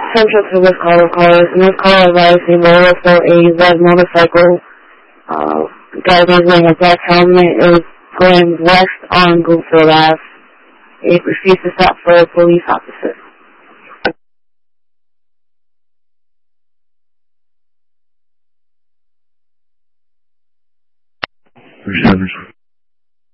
Central to this caller. In this call advised a lower for a red motorcycle. Guy was wearing a black helmet. It was going west on Goldfield Ave. It refused to stop for a police officer. Service